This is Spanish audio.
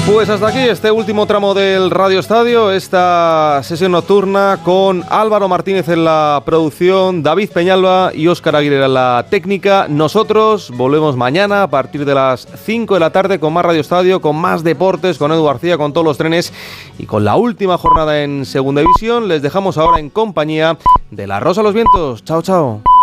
Pues hasta aquí este último tramo del Radio Estadio, esta sesión nocturna con Álvaro Martínez en la producción, David Peñalba y Óscar Aguirre en la técnica. Nosotros volvemos mañana a partir de las 5 de la tarde con más Radio Estadio, con más deportes, con Edu García, con todos los trenes y con la última jornada en Segunda División. Les dejamos ahora en compañía de La Rosa a los Vientos. Chao, chao.